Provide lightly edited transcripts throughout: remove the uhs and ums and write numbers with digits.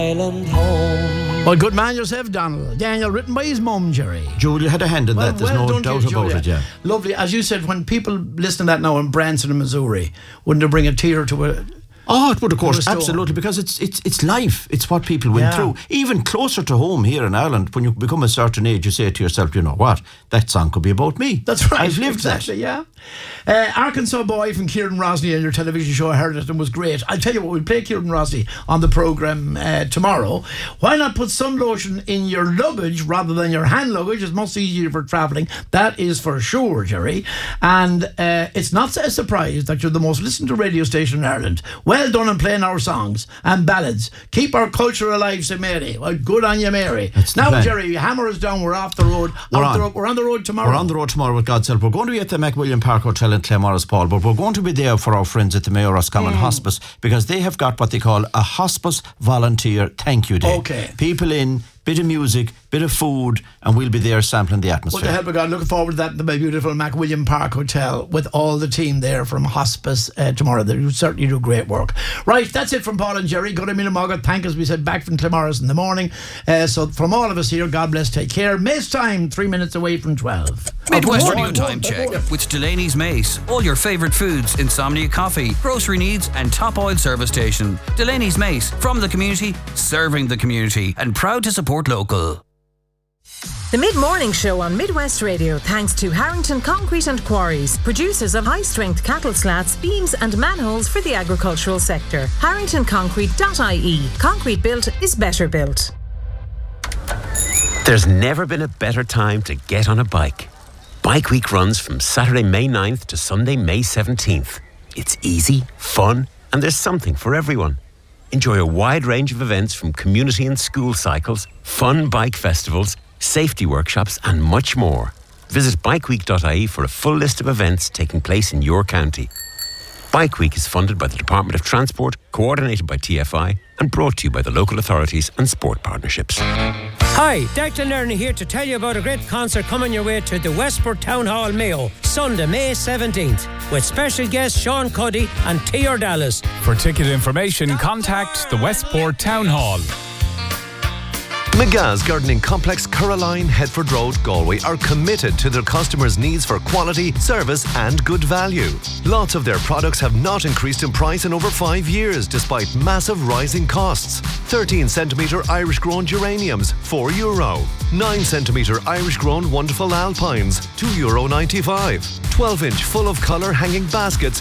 Island home. Well, good man yourself, Donald. Daniel, written by his mum, Jerry. Julia had a hand in that, there's no doubt about it, yeah. Lovely. As you said, when people listen to that now in Branson, Missouri, wouldn't it bring a tear to a... Oh, it would, of course, absolutely, because it's life. It's what people went through. Even closer to home here in Ireland, when you become a certain age, you say to yourself, you know what, that song could be about me. That's right. I've lived that. Yeah. Arkansas Boy from Kieran Rosny on your television show, I heard it and was great. I'll tell you what, we'll play Kieran Rosny on the programme tomorrow. Why not put sun lotion in your luggage rather than your hand luggage? It's much easier for travelling. That is for sure, Jerry. And it's not a surprise that you're the most listened to radio station in Ireland. Well done in playing our songs and ballads. Keep our culture alive, say Mary. Well, good on you, Mary. Now, Jerry, hammer us down. We're off the road. We're on the road tomorrow. We're on the road tomorrow with God's help. We're going to be at the McWilliam Park Hotel in Claremorris, Paul, but we're going to be there for our friends at the Mayo Roscommon Hospice, because they have got what they call a Hospice Volunteer Thank You Day. Okay. People in, bit of music, bit of food, and we'll be there sampling the atmosphere. What the hell we got? Looking forward to that in the beautiful McWilliam Park Hotel with all the team there from Hospice tomorrow. They certainly do great work. Right, that's it from Paul and Jerry. Good evening, Margaret. Thank us. We said back from Claremorris in the morning. So from all of us here, God bless, take care. Mace time, 3 minutes away from 12. Midwest Radio Time Check with Delaney's Mace. All your favourite foods, Insomnia Coffee, grocery needs and top oil service station. Delaney's Mace, from the community, serving the community, and proud to support local. The Mid-Morning Show on Midwest Radio, thanks to Harrington Concrete and Quarries, producers of high-strength cattle slats, beams and manholes for the agricultural sector. HarringtonConcrete.ie. Concrete built is better built. There's never been a better time to get on a bike. Bike Week runs from Saturday, May 9th to Sunday, May 17th. It's easy, fun, and there's something for everyone. Enjoy a wide range of events from community and school cycles, fun bike festivals, safety workshops and much more. Visit bikeweek.ie for a full list of events taking place in your county. Bike Week is funded by the Department of Transport, coordinated by TFI and brought to you by the local authorities and sport partnerships. Hi, Declan Lerner here to tell you about a great concert coming your way to the Westport Town Hall, Mayo, Sunday, May 17th, with special guests Sean Cuddy and T.R. Dallas. For ticket information, contact the Westport Town Hall. McGa's Gardening Complex, Caroline, Headford Road, Galway are committed to their customers' needs for quality, service and good value. Lots of their products have not increased in price in over 5 years despite massive rising costs. 13cm Irish grown geraniums, €4. 9cm Irish grown wonderful alpines, €2.95. 12-inch full of colour hanging baskets,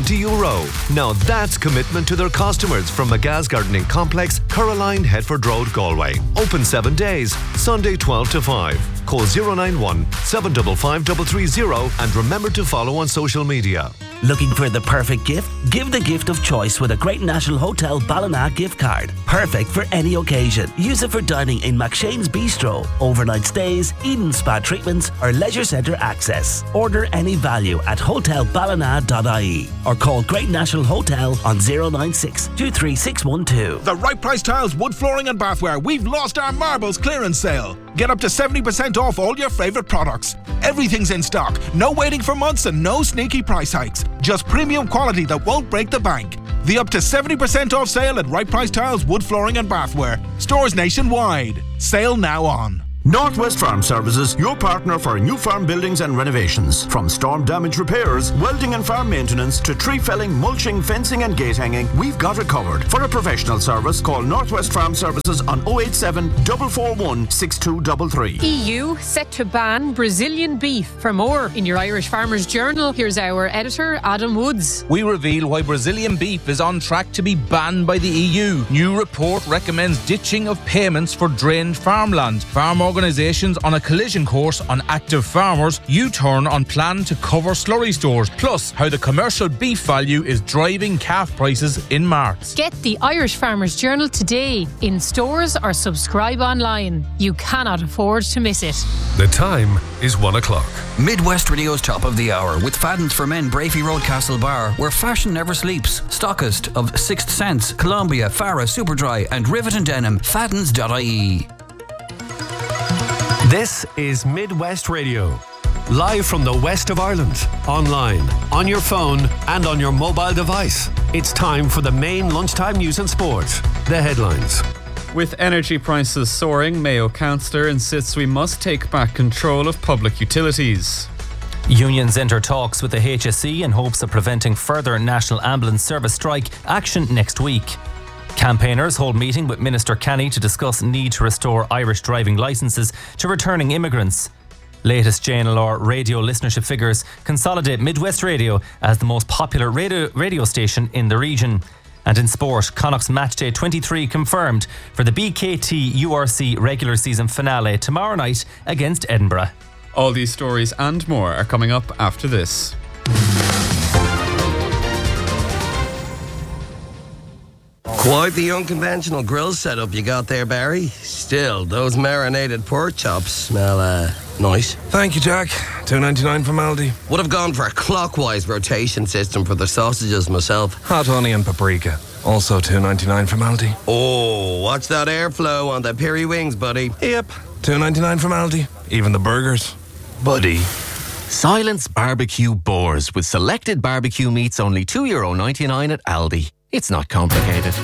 €20. Now that's commitment to their customers from McGa's Gardening Complex, Caroline, Headford Road, Galway. Open 7 days, Sunday 12 to 5. Call 091 755 330 and remember to follow on social media. Looking for the perfect gift? Give the gift of choice with a Great National Hotel Ballina gift card. Perfect for any occasion. Use it for dining in McShane's Bistro, overnight stays, Eden Spa treatments or leisure centre access. Order any value at hotelballina.ie or call Great National Hotel on 096 23612. The Right Price Tiles, wood flooring and bathware. We've lost our marbles clearance sale. Get up to 70% off all your favourite products. Everything's in stock. No waiting for months and no sneaky price hikes. Just premium quality that won't break the bank. The up to 70% off sale at Right Price Tiles, wood flooring and bathware. Stores nationwide. Sale now on. Northwest Farm Services, your partner for new farm buildings and renovations. From storm damage repairs, welding and farm maintenance to tree felling, mulching, fencing and gate hanging, we've got it covered. For a professional service, call Northwest Farm Services on 087 441 6233. EU set to ban Brazilian beef. For more in your Irish Farmers Journal, here's our editor, Adam Woods. We reveal why Brazilian beef is on track to be banned by the EU. New report recommends ditching of payments for drained farmland. Farm organisations on a collision course on active farmers, U-turn on plan to cover slurry stores, plus how the commercial beef value is driving calf prices in March. Get the Irish Farmers Journal today in stores or subscribe online. You cannot afford to miss it. The time is 1 o'clock. Midwest Radio's Top of the Hour with Fadden's for Men, Brafey Road, Castle Bar, where fashion never sleeps. Stockist of Sixth Sense, Columbia, Farah, Superdry and Rivet and Denim. Faddens.ie. This is Midwest Radio, live from the west of Ireland, online, on your phone and on your mobile device. It's time for the main lunchtime news and sport. The headlines. With energy prices soaring, Mayo councillor insists we must take back control of public utilities. Unions enter talks with the HSE in hopes of preventing further National Ambulance Service strike action next week. Campaigners hold meeting with Minister Kenny to discuss need to restore Irish driving licences to returning immigrants. Latest JNLR radio listenership figures consolidate Midwest Radio as the most popular radio station in the region. And in sport, Connacht's Matchday 23 confirmed for the BKT URC regular season finale tomorrow night against Edinburgh. All these stories and more are coming up after this. Quite the unconventional grill setup you got there, Barry. Still, those marinated pork chops smell nice. Thank you, Jack. $2.99 from Aldi. Would have gone for a clockwise rotation system for the sausages myself. Hot honey and paprika. Also $2.99 from Aldi. Oh, watch that airflow on the peri wings, buddy. Yep. $2.99 from Aldi. Even the burgers. Buddy. Silence Barbecue Boars with selected barbecue meats only €2.99 at Aldi. It's not complicated.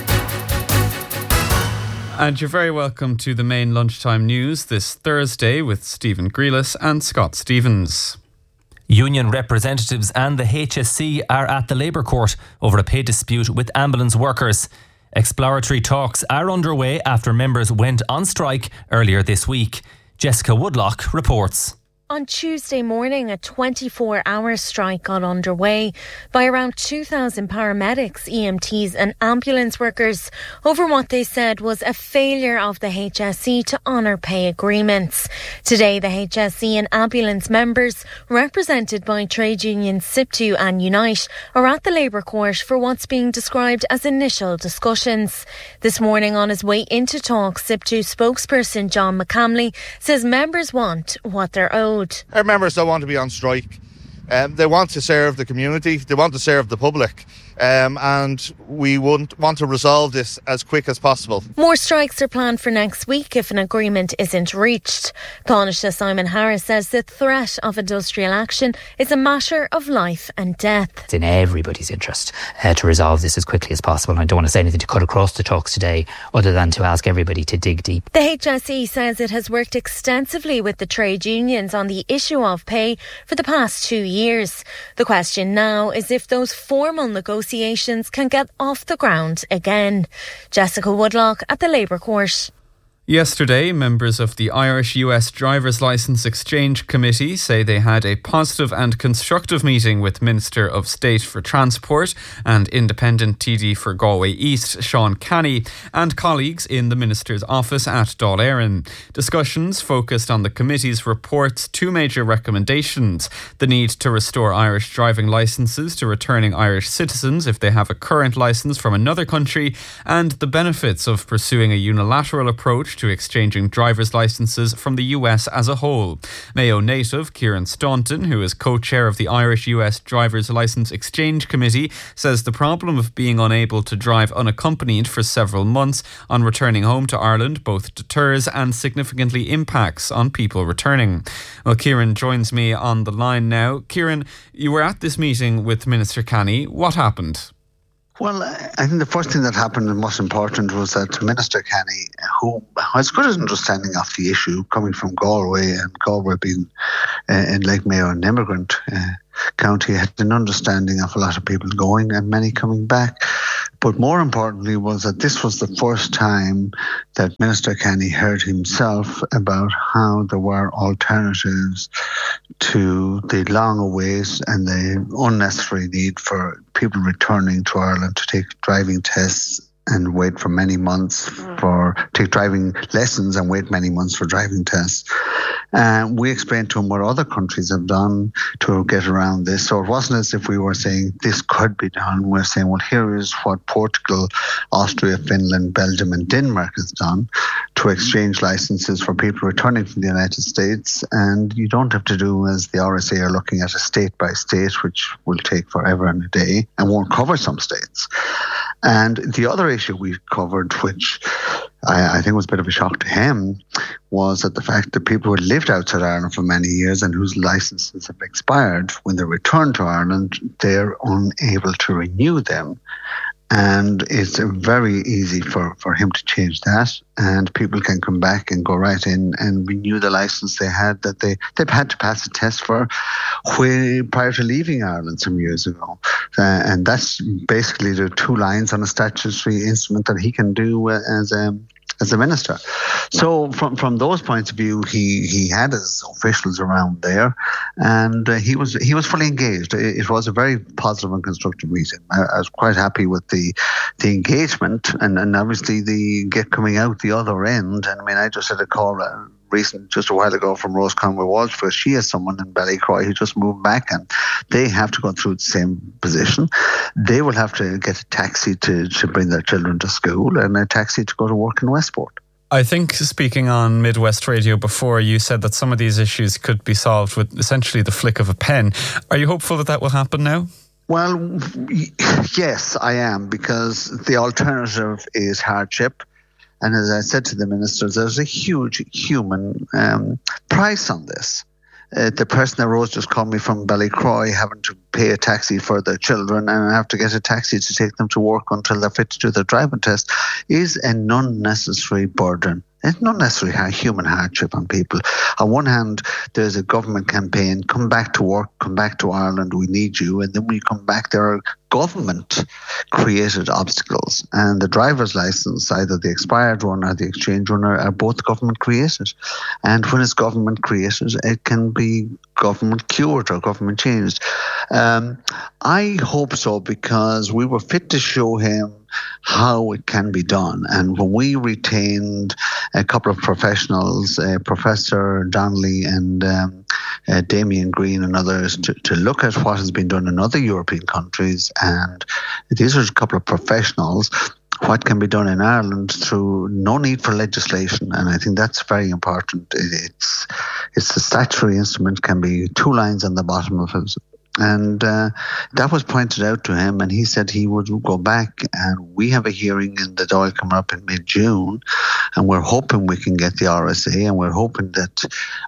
And you're very welcome to the main lunchtime news this Thursday with Stephen Grealis and Scott Stevens. Union representatives and the HSE are at the Labour Court over a pay dispute with ambulance workers. Exploratory talks are underway after members went on strike earlier this week. Jessica Woodlock reports. On Tuesday morning, a 24-hour strike got underway by around 2,000 paramedics, EMTs and ambulance workers over what they said was a failure of the HSE to honour pay agreements. Today, the HSE and ambulance members, represented by trade unions SIPTU and Unite, are at the Labour Court for what's being described as initial discussions. This morning, on his way into talks, SIPTU spokesperson John McCamley says members want what they're owed. Our members don't want to be on strike. They want to serve the community, they want to serve the public, and we want to resolve this as quick as possible. More strikes are planned for next week if an agreement isn't reached. Taoiseach Simon Harris says the threat of industrial action is a matter of life and death. It's in everybody's interest to resolve this as quickly as possible. And I don't want to say anything to cut across the talks today other than to ask everybody to dig deep. The HSE says it has worked extensively with the trade unions on the issue of pay for the past 2 years. The question now is if those formal negotiations can get off the ground again. Jessica Woodlock at the Labour Court. Yesterday, members of the Irish-US Driver's Licence Exchange Committee say they had a positive and constructive meeting with Minister of State for Transport and Independent TD for Galway East, Sean Canny, and colleagues in the Minister's office at Dáil Éireann. Discussions focused on the committee's report's two major recommendations: the need to restore Irish driving licences to returning Irish citizens if they have a current licence from another country, and the benefits of pursuing a unilateral approach to exchanging driver's licences from the US as a whole. Mayo native Kieran Staunton, who is co-chair of the Irish-US Driver's Licence Exchange Committee, says the problem of being unable to drive unaccompanied for several months on returning home to Ireland both deters and significantly impacts on people returning. Well, Kieran joins me on the line now. Kieran, you were at this meeting with Minister Canny. What happened? Well, I think the first thing that happened and most important was that Minister Kenny, who has good understanding of the issue coming from Galway, and Galway being in Lake Mayo an immigrant county, had an understanding of a lot of people going and many coming back. But more importantly was that this was the first time that Minister Kenny heard himself about how there were alternatives to the long await and the unnecessary need for people returning to Ireland to take driving tests and wait for many months take driving lessons and wait many months for driving tests. We explained to him what other countries have done to get around this. So it wasn't as if we were saying this could be done. We're saying, well, here is what Portugal, Austria, Finland, Belgium and Denmark has done to exchange licenses for people returning from the United States. And you don't have to do as the RSA are looking at a state by state, which will take forever and a day and won't cover some states. And the other issue we covered, which I think was a bit of a shock to him, was that the fact that people who had lived outside Ireland for many years and whose licenses have expired, when they return to Ireland, they're unable to renew them. And it's very easy for him to change that, and people can come back and go right in and renew the licence they had that they've had to pass a test for prior to leaving Ireland some years ago. And that's basically the 2 lines on a statutory instrument that he can do as a minister. So from those points of view, he had his officials around there, and he was fully engaged. It was a very positive and constructive meeting. I was quite happy with the engagement, and obviously the coming out the other end. And I mean, I just had a call just a while ago from Rose Conway-Walsh, where she has someone in Ballycroy who just moved back, and they have to go through the same position. They will have to get a taxi to bring their children to school and a taxi to go to work in Westport. I think, speaking on Midwest Radio before, you said that some of these issues could be solved with essentially the flick of a pen. Are you hopeful that will happen now? Well, yes, I am, because the alternative is hardship. And as I said to the ministers, there's a huge human price on this. The person that Rose just called me from Ballycroy having to pay a taxi for their children and have to get a taxi to take them to work until they're fit to do their driving test is an unnecessary burden. It's not necessarily human hardship on people. On one hand, there's a government campaign, come back to work, come back to Ireland, we need you. And then when you come back, there are government-created obstacles. And the driver's licence, either the expired one or the exchange one, are both government-created. And when it's government-created, it can be government-cured or government-changed. I hope so, because we were fit to show him how it can be done. And when we retained a couple of professionals, Professor Donnelly and Damien Green and others, to look at what has been done in other European countries, and these are a couple of professionals, what can be done in Ireland through no need for legislation. And I think that's very important. It's a statutory instrument, can be 2 lines on the bottom of it. And that was pointed out to him, and he said he would go back, and we have a hearing in the Dáil coming up in mid-June, and we're hoping we can get the RSA, and we're hoping that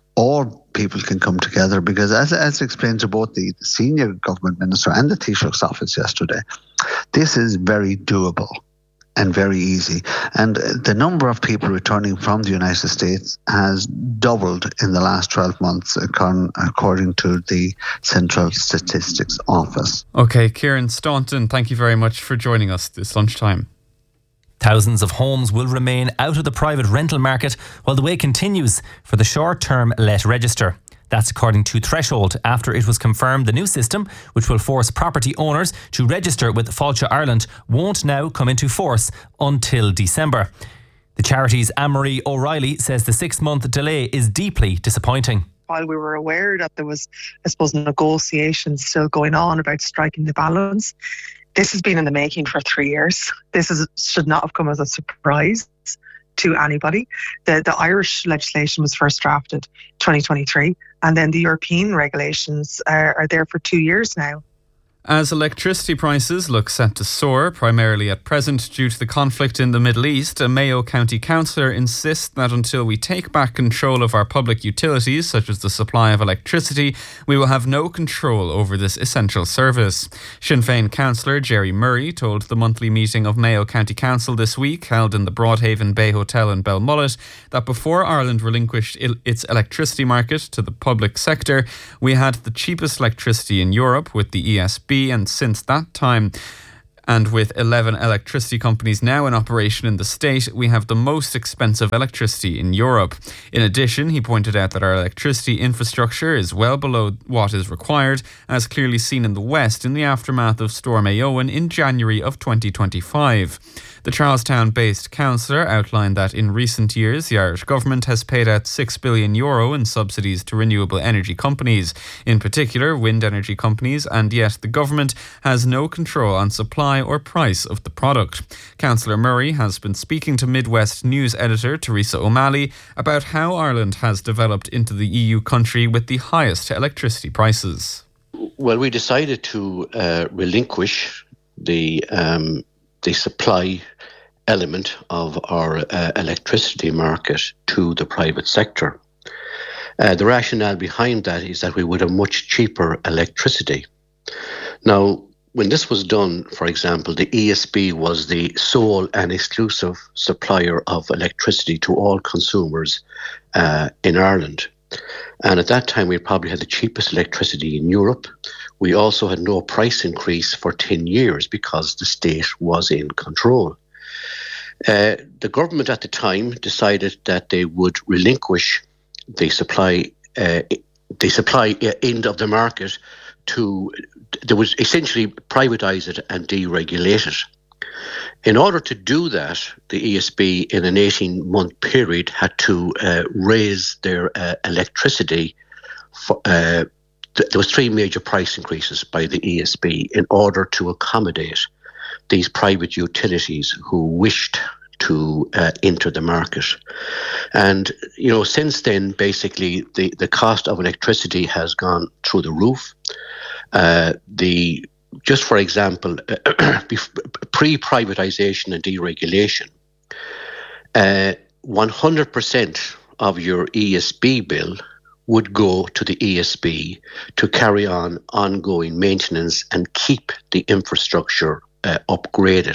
all people can come together, because as explained to both the senior government minister and the Taoiseach's office yesterday, this is very doable and very easy. And the number of people returning from the United States has doubled in the last 12 months, according to the Central Statistics Office. Okay, Kieran Staunton, thank you very much for joining us this lunchtime. Thousands of homes will remain out of the private rental market while the wait continues for the short-term let register. That's according to Threshold, after it was confirmed the new system, which will force property owners to register with Fáilte Ireland, won't now come into force until December. The charity's Anne-Marie O'Reilly says the 6-month delay is deeply disappointing. While we were aware that there was, I suppose, negotiations still going on about striking the balance, this has been in the making for 3 years. Should not have come as a surprise to anybody. The Irish legislation was first drafted 2023, and then the European regulations are there for 2 years now. As electricity prices look set to soar, primarily at present due to the conflict in the Middle East, a Mayo County councillor insists that until we take back control of our public utilities, such as the supply of electricity, we will have no control over this essential service. Sinn Féin councillor Jerry Murray told the monthly meeting of Mayo County Council this week, held in the Broadhaven Bay Hotel in Belmullet, that before Ireland relinquished its electricity market to the public sector, we had the cheapest electricity in Europe with the ESB. And since that time, and with 11 electricity companies now in operation in the state, we have the most expensive electricity in Europe. In addition, he pointed out that our electricity infrastructure is well below what is required, as clearly seen in the West in the aftermath of Storm Éowyn in January of 2025. The Charlestown-based councillor outlined that in recent years, the Irish government has paid out €6 billion in subsidies to renewable energy companies, in particular wind energy companies, and yet the government has no control on supply or price of the product. Councillor Murray has been speaking to Midwest News editor Teresa O'Malley about how Ireland has developed into the EU country with the highest electricity prices. Well, we decided to relinquish the supply element of our electricity market to the private sector. The rationale behind that is that we would have much cheaper electricity. Now, when this was done, for example, the ESB was the sole and exclusive supplier of electricity to all consumers in Ireland. And at that time, we probably had the cheapest electricity in Europe. We also had no price increase for 10 years because the state was in control. The government at the time decided that they would relinquish the supply end of the market they would essentially privatise it and deregulate it. In order to do that, the ESB in an 18-month period had to raise their electricity. There was 3 major price increases by the ESB in order to accommodate these private utilities who wished to enter the market. And, since then, basically, the cost of electricity has gone through the roof. Just for example, pre-privatisation and deregulation, 100% of your ESB bill would go to the ESB to carry on ongoing maintenance and keep the infrastructure upgraded.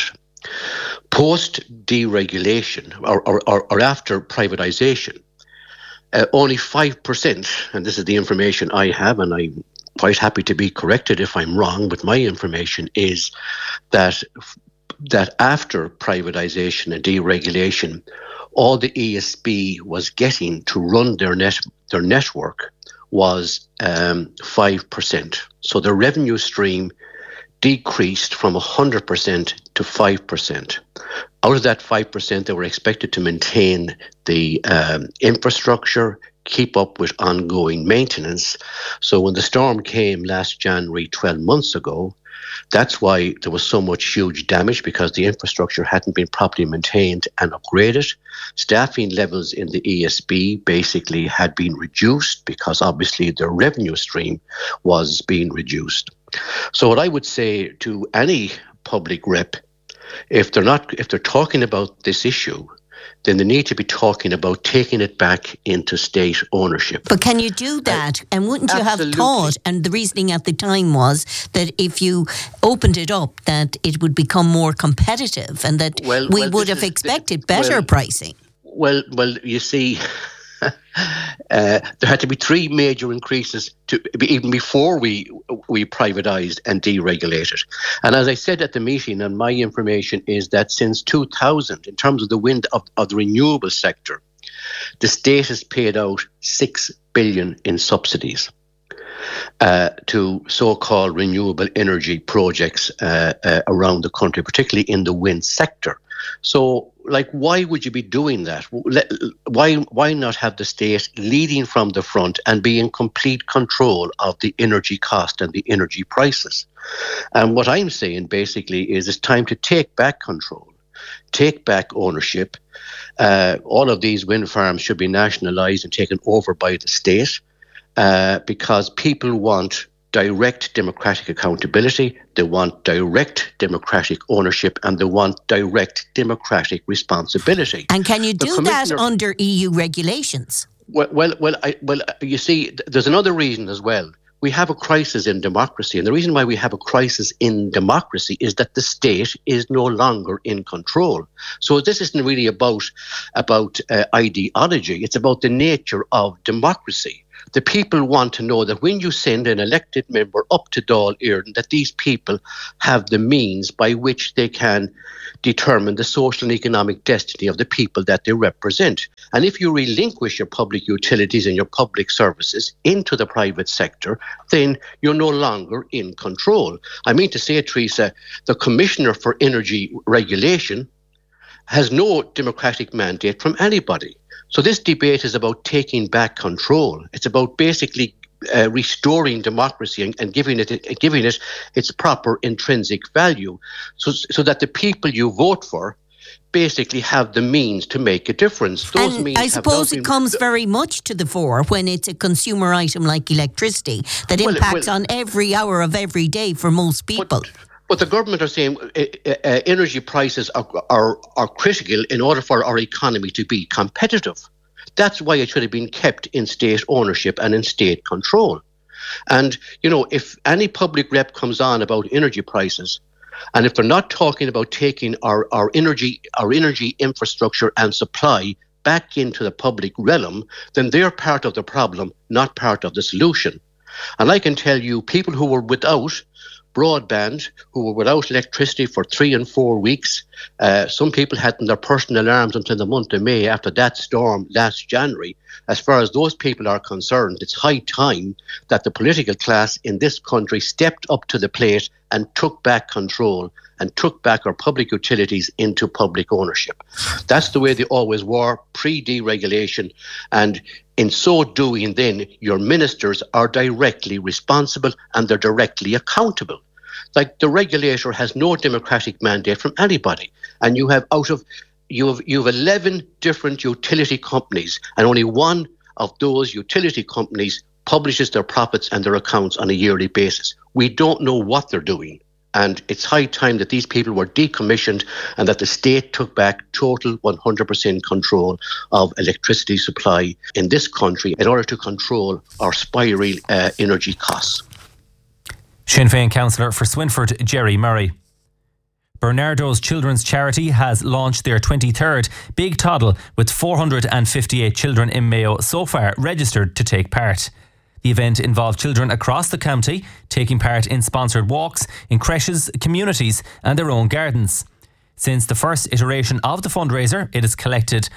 Post-deregulation or after privatisation, only 5%, and this is the information I have, and I'm quite happy to be corrected if I'm wrong, but my information is that after privatisation and deregulation, all the ESB was getting to run their network was 5%. So the revenue stream decreased from 100% to 5%. Out of that 5%, they were expected to maintain the infrastructure, keep up with ongoing maintenance. So when the storm came last January, 12 months ago, that's why there was so much huge damage, because the infrastructure hadn't been properly maintained and upgraded. Staffing levels in the ESB basically had been reduced because obviously their revenue stream was being reduced. So what I would say to any public rep, if they're talking about this issue, then they need to be talking about taking it back into state ownership. But can you do that? And wouldn't you have thought, and the reasoning at the time was that if you opened it up, that it would become more competitive and that we would have expected better pricing? Well, you see, there had to be 3 major increases even before we privatised and deregulated. And as I said at the meeting, and my information is that since 2000, in terms of the wind of the renewable sector, the state has paid out 6 billion in subsidies to so-called renewable energy projects around the country, particularly in the wind sector. So, why would you be doing that? Why not have the state leading from the front and be in complete control of the energy cost and the energy prices? And what I'm saying basically is it's time to take back control, take back ownership. All of these wind farms should be nationalised and taken over by the state because people want direct democratic accountability, they want direct democratic ownership, and they want direct democratic responsibility. And can you do that under EU regulations? Well, you see, there's another reason as well. We have a crisis in democracy, and the reason why we have a crisis in democracy is that the state is no longer in control. So this isn't really about ideology, it's about the nature of democracy. The people want to know that when you send an elected member up to Dáil Éireann, that these people have the means by which they can determine the social and economic destiny of the people that they represent. And if you relinquish your public utilities and your public services into the private sector, then you're no longer in control. I mean to say, Teresa, the Commissioner for Energy Regulation has no democratic mandate from anybody. So this debate is about taking back control. It's about basically restoring democracy and giving it its proper intrinsic value, so that the people you vote for basically have the means to make a difference. Those means I suppose it comes very much to the fore when it's a consumer item like electricity that impacts on every hour of every day for most people. But the government are saying energy prices are critical in order for our economy to be competitive. That's why it should have been kept in state ownership and in state control. And, if any public rep comes on about energy prices, and if they're not talking about taking our energy infrastructure and supply back into the public realm, then they're part of the problem, not part of the solution. And I can tell you, people who were without broadband, who were without electricity for 3 and 4 weeks, some people had in their personal alarms until the month of May after that storm last January. As far as those people are concerned, it's high time that the political class in this country stepped up to the plate and took back control and took back our public utilities into public ownership. That's the way they always were, pre-deregulation. And in so doing, then, your ministers are directly responsible and they're directly accountable. Like, the regulator has no democratic mandate from anybody. And you have 11 different utility companies, and only one of those utility companies publishes their profits and their accounts on a yearly basis. We don't know what they're doing. And it's high time that these people were decommissioned and that the state took back total 100% control of electricity supply in this country in order to control our spiraling energy costs. Sinn Féin councillor for Swinford, Jerry Murray. Bernardo's Children's Charity has launched their 23rd Big Toddle with 458 children in Mayo so far registered to take part. The event involved children across the county taking part in sponsored walks in creches, communities and their own gardens. Since the first iteration of the fundraiser, it has collected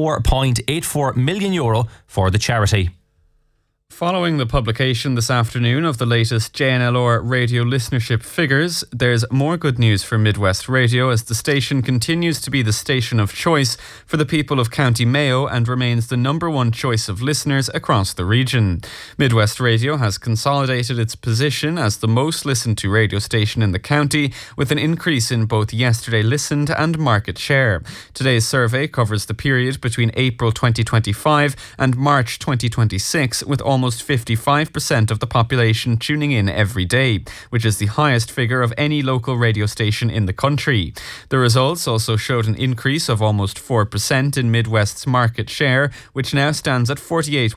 €4.84 million for the charity. Following the publication this afternoon of the latest JNLR radio listenership figures, there's more good news for Midwest Radio as the station continues to be the station of choice for the people of County Mayo and remains the number one choice of listeners across the region. Midwest Radio has consolidated its position as the most listened to radio station in the county, with an increase in both yesterday listened and market share. Today's survey covers the period between April 2025 and March 2026, with almost 55% of the population tuning in every day, which is the highest figure of any local radio station in the country. The results also showed an increase of almost 4% in Midwest's market share, which now stands at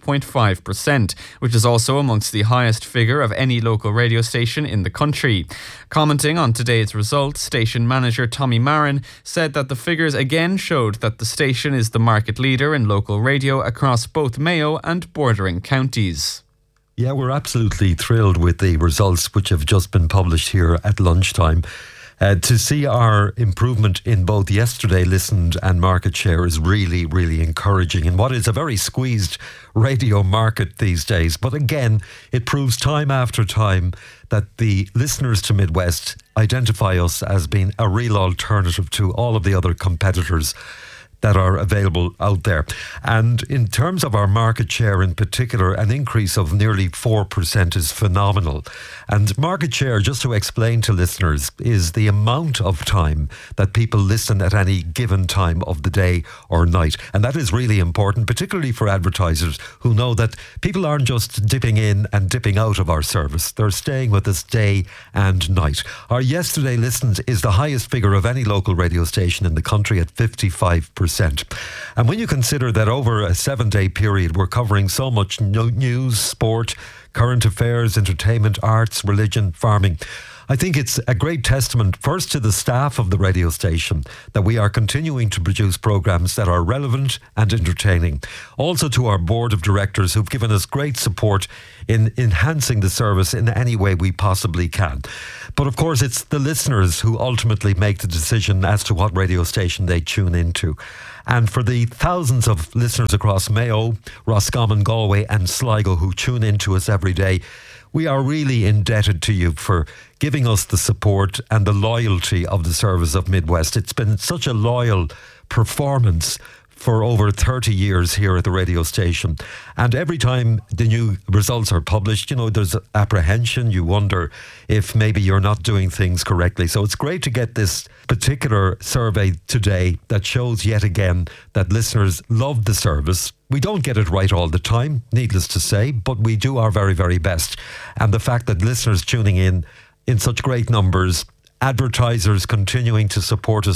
48.5%, which is also amongst the highest figure of any local radio station in the country. Commenting on today's results, station manager Tommy Marin said that the figures again showed that the station is the market leader in local radio across both Mayo and bordering counties. Yeah, we're absolutely thrilled with the results which have just been published here at lunchtime. To see our improvement in both yesterday listened and market share is really, really encouraging in what is a very squeezed radio market these days. But again, it proves time after time that the listeners to Midwest identify us as being a real alternative to all of the other competitors that are available out there. And in terms of our market share in particular, an increase of nearly 4% is phenomenal. And market share, just to explain to listeners, is the amount of time that people listen at any given time of the day or night. And that is really important, particularly for advertisers who know that people aren't just dipping in and dipping out of our service. They're staying with us day and night. Our yesterday listens is the highest figure of any local radio station in the country at 55%. And when you consider that over a 7-day period we're covering so much news, sport, current affairs, entertainment, arts, religion, farming, I think it's a great testament first to the staff of the radio station that we are continuing to produce programmes that are relevant and entertaining. Also to our board of directors who've given us great support in enhancing the service in any way we possibly can. But of course it's the listeners who ultimately make the decision as to what radio station they tune into. And for the thousands of listeners across Mayo, Roscommon, Galway and Sligo who tune into us every day, we are really indebted to you for giving us the support and the loyalty of the service of Midwest. It's been such a loyal performance for over 30 years here at the radio station. And every time the new results are published, there's apprehension. You wonder if maybe you're not doing things correctly. So it's great to get this particular survey today that shows yet again that listeners love the service. We don't get it right all the time, needless to say, but we do our very, very best. And the fact that listeners tuning in such great numbers, advertisers continuing to support us,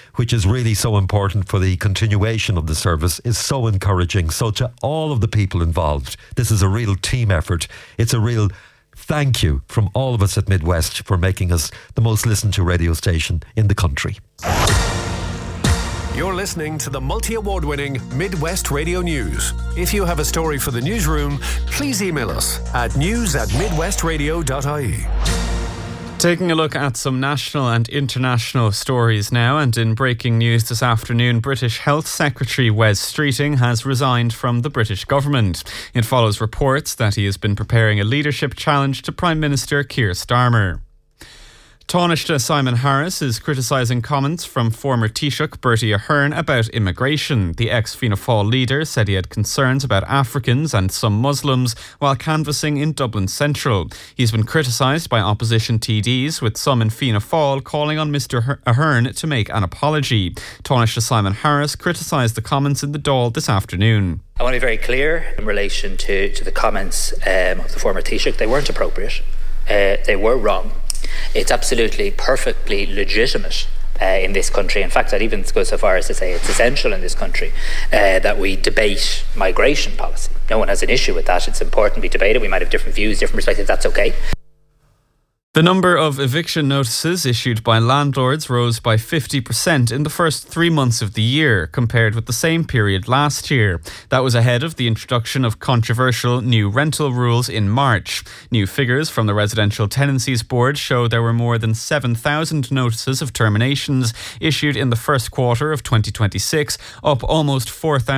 which is really so important for the continuation of the service, is so encouraging. So to all of the people involved, this is a real team effort. It's a real thank you from all of us at Midwest for making us the most listened to radio station in the country. You're listening to the multi-award-winning Midwest Radio News. If you have a story for the newsroom, please email us at news@midwestradio.ie. Taking a look at some national and international stories now, and in breaking news this afternoon, British Health Secretary Wes Streeting has resigned from the British government. It follows reports that he has been preparing a leadership challenge to Prime Minister Keir Starmer. Taoiseach Simon Harris is criticising comments from former Taoiseach Bertie Ahern about immigration. The ex-Fianna Fáil leader said he had concerns about Africans and some Muslims while canvassing in Dublin Central. He's been criticised by opposition TDs, with some in Fianna Fáil calling on Mr Ahern to make an apology. Taoiseach Simon Harris criticised the comments in the Dáil this afternoon. I want to be very clear in relation to the comments of the former Taoiseach. They weren't appropriate. They were wrong. It's absolutely perfectly legitimate in this country. In fact, I'd even go so far as to say it's essential in this country that we debate migration policy. No one has an issue with that. It's important we debate it. We might have different views, different perspectives. That's okay. The number of eviction notices issued by landlords rose by 50% in the first 3 months of the year, compared with the same period last year. That was ahead of the introduction of controversial new rental rules in March. New figures from the Residential Tenancies Board show there were more than 7,000 notices of terminations issued in the first quarter of 2026, up almost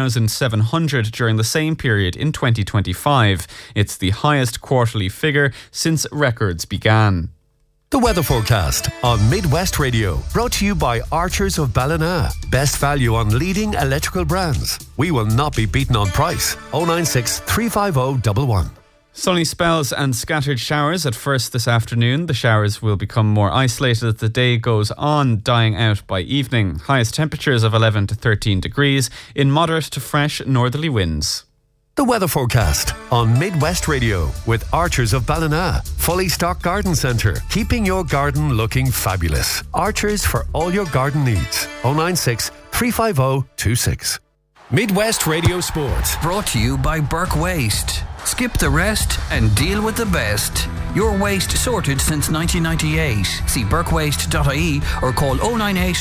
4,700 during the same period in 2025. It's the highest quarterly figure since records began. The weather forecast on Midwest Radio, brought to you by Archers of Ballina. Best value on leading electrical brands. We will not be beaten on price. 096 350 111. Sunny spells and scattered showers at first this afternoon. The showers will become more isolated as the day goes on, dying out by evening. Highest temperatures of 11 to 13 degrees in moderate to fresh northerly winds. The weather forecast on Midwest Radio with Archers of Ballina. Fully stocked garden centre, keeping your garden looking fabulous. Archers for all your garden needs. 096 350 26. Midwest Radio Sports. Brought to you by Burke Waste. Skip the rest and deal with the best. Your waste sorted since 1998. See burkewaste.ie or call 098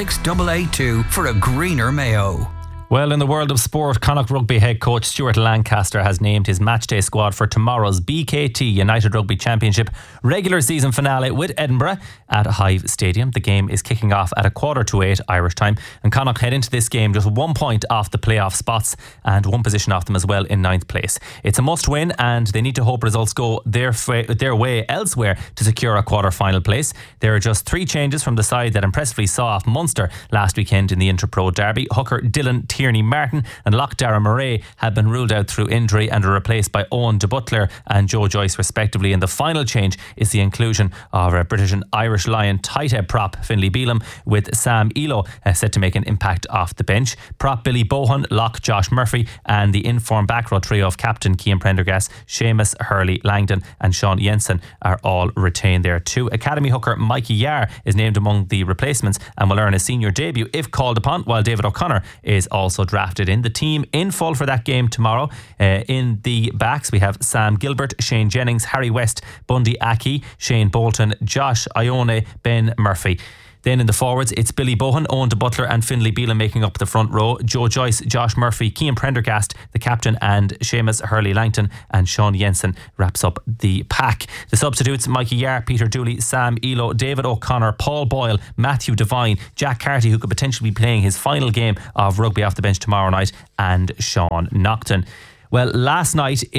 26882 for a greener Mayo. Well, in the world of sport, Connacht Rugby head coach Stuart Lancaster has named his matchday squad for tomorrow's BKT United Rugby Championship regular season finale with Edinburgh at Hive Stadium. The game is kicking off at 7:15 Irish time, and Connacht head into this game just 1 point off the playoff spots and one position off them as well in 9th place. It's a must win, and they need to hope results go their way elsewhere to secure a quarter-final place. There are just 3 changes from the side that impressively saw off Munster last weekend in the Interpro Derby. Hooker Dylan Tierney Martin and lock Dara Murray have been ruled out through injury and are replaced by Owen de Butler and Joe Joyce respectively. And the final change is the inclusion of a British and Irish Lion tight head prop Finlay Bealham, with Sam Elo set to make an impact off the bench. Prop Billy Bohan, lock Josh Murphy, and the informed back row trio of captain Cian Prendergast, Seamus Hurley Langdon and Sean Jensen are all retained there too. Academy hooker Mikey Yar is named among the replacements and will earn a senior debut if called upon, while David O'Connor is also drafted in. The team in full for that game tomorrow. In the backs we have Sam Gilbert, Shane Jennings, Harry West, Bundy Aki, Shane Bolton, Josh Ione, Ben Murphy. Then in the forwards, it's Billy Bohan, Owen de Butler and Finlay Bealham making up the front row. Joe Joyce, Josh Murphy, Cian Prendergast, the captain, and Seamus Hurley Langton and Sean Jensen wraps up the pack. The substitutes: Mikey Yar, Peter Dooley, Sam Elo, David O'Connor, Paul Boyle, Matthew Devine, Jack Carty, who could potentially be playing his final game of rugby off the bench tomorrow night, and Sean Nocton. Well, last night